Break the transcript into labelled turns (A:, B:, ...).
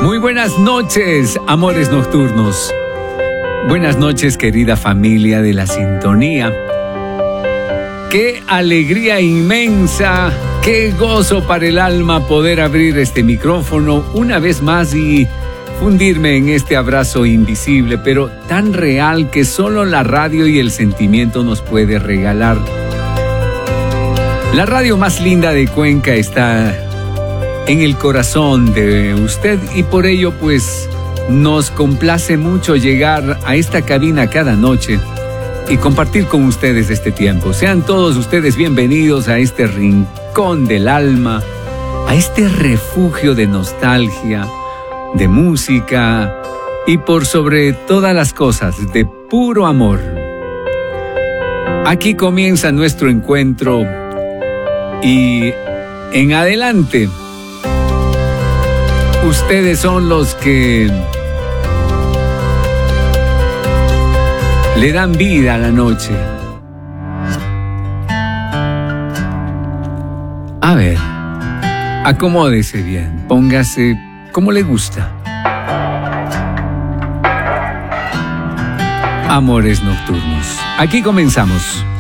A: Muy buenas noches, amores nocturnos. Buenas noches, querida familia de la sintonía. Qué alegría inmensa, qué gozo para el alma poder abrir este micrófono una vez más y fundirme en este abrazo invisible, pero tan real que solo la radio y el sentimiento nos puede regalar. La radio más linda de Cuenca está en el corazón de usted y por ello pues nos complace mucho llegar a esta cabina cada noche y compartir con ustedes este tiempo. Sean todos ustedes bienvenidos a este rincón del alma, a este refugio de nostalgia, de música y por sobre todas las cosas de puro amor. Aquí comienza nuestro encuentro y en adelante ustedes son los que le dan vida a la noche. A ver, acomódese bien, póngase como le gusta. Amores nocturnos. Aquí comenzamos.